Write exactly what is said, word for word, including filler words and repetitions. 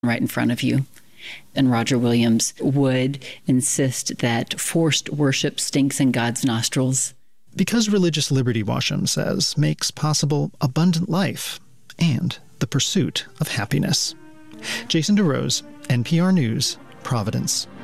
right in front of you. And Roger Williams would insist that forced worship stinks in God's nostrils. Because religious liberty, Washam says, makes possible abundant life and the pursuit of happiness. Jason DeRose, N P R News, Providence.